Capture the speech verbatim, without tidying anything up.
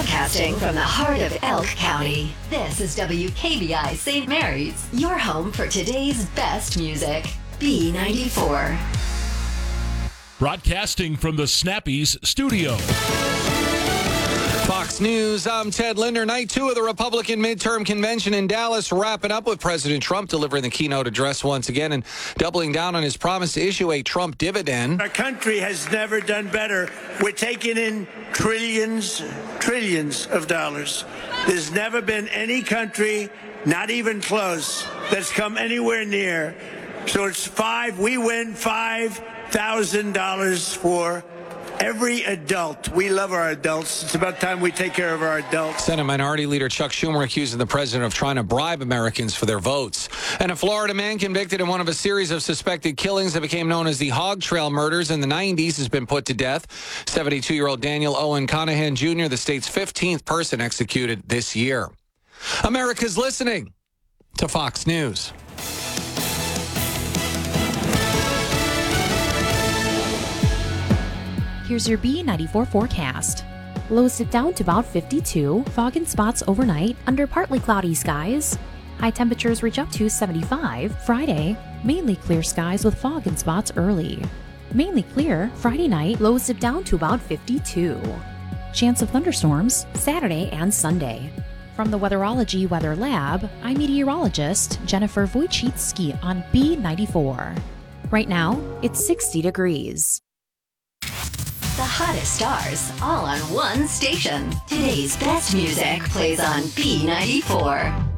Broadcasting from the heart of Elk County, this is W K B I Saint Mary's, your home for today's best music, B ninety-four. Broadcasting from the Snappies studio. Fox News, I'm Ted Linder. Night two of the Republican midterm convention in Dallas wrapping up with President Trump delivering the keynote address once again and doubling down on his promise to issue a Trump dividend. Our country has never done better. We're taking in trillions, trillions of dollars. There's never been any country, not even close, that's come anywhere near. So it's five, we win five thousand dollars for every adult. We love our adults. It's about time we take care of our adults. Senate Minority Leader Chuck Schumer accusing the president of trying to bribe Americans for their votes. And a Florida man convicted in one of a series of suspected killings that became known as the Hog Trail murders in the nineties has been put to death. seventy-two-year-old Daniel Owen Conahan Junior, the state's fifteenth person executed this year. America's listening to Fox News. Here's your B ninety-four forecast. Lows dip down to about fifty-two, fog and spots overnight under partly cloudy skies. High temperatures reach up to seventy-five. Friday, mainly clear skies with fog and spots early. Mainly clear Friday night, lows dip down to about fifty-two. Chance of thunderstorms Saturday and Sunday. From the Weatherology Weather Lab, I'm meteorologist Jennifer Wojcicki on B ninety-four. Right now, it's sixty degrees. The hottest stars, all on one station. Today's best music plays on B ninety-four.